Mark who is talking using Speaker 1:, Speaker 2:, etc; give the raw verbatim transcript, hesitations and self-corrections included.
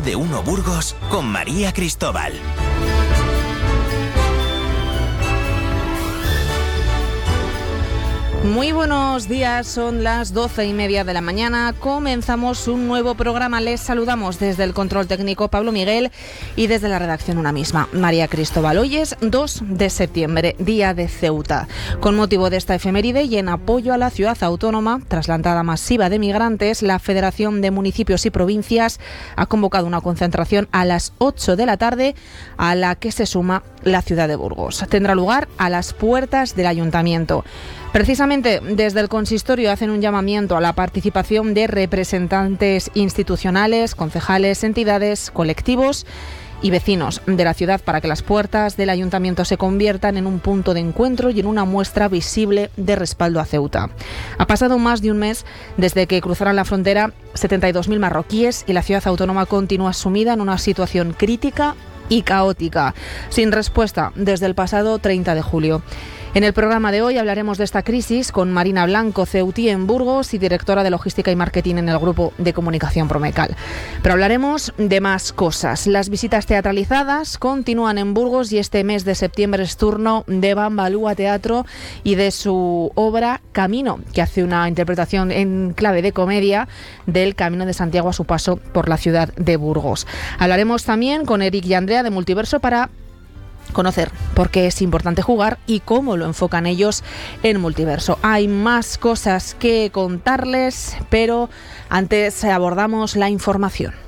Speaker 1: de uno Burgos con María Cristóbal.
Speaker 2: Muy buenos días, son las doce y media de la mañana, comenzamos un nuevo programa. Les saludamos desde el control técnico Pablo Miguel y desde la redacción una misma, María Cristóbal. Hoy es dos de septiembre, día de Ceuta. Con motivo de esta efeméride y en apoyo a la ciudad autónoma tras la entrada masiva de migrantes, la Federación de Municipios y Provincias ha convocado una concentración a las ocho de la tarde a la que se suma la ciudad de Burgos. Tendrá lugar a las puertas del ayuntamiento. Precisamente desde el consistorio hacen un llamamiento a la participación de representantes institucionales, concejales, entidades, colectivos y vecinos de la ciudad para que las puertas del ayuntamiento se conviertan en un punto de encuentro y en una muestra visible de respaldo a Ceuta. Ha pasado más de un mes desde que cruzaron la frontera setenta y dos mil marroquíes y la ciudad autónoma continúa sumida en una situación crítica y caótica, sin respuesta desde el pasado treinta de julio. En el programa de hoy hablaremos de esta crisis con Marina Blanco, ceutí en Burgos y directora de Logística y Marketing en el Grupo de Comunicación Promecal. Pero hablaremos de más cosas. Las visitas teatralizadas continúan en Burgos y este mes de septiembre es turno de Bambalúa Teatro y de su obra Camino, que hace una interpretación en clave de comedia del Camino de Santiago a su paso por la ciudad de Burgos. Hablaremos también con Eric y Andrea de Multiverso para conocer por qué es importante jugar y cómo lo enfocan ellos en Multiverso. Hay más cosas que contarles, pero antes abordamos la información.